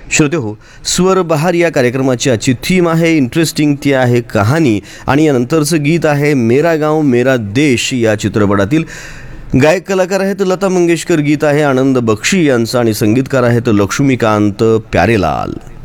श्रोतेहो, स्वर बहार या कार्यक्रमाची आजची थीम आहे इंटरेस्टिंग, ती आहे कहाणी. आणि यानंतरचं गीत आहे मेरा गाव मेरा देश या चित्रपटातील. गायक कलाकार आहेत लता मंगेशकर, गीत आहे आनंद बक्षी यांचं आणि संगीतकार आहेत लक्ष्मीकांत प्यारेलाल.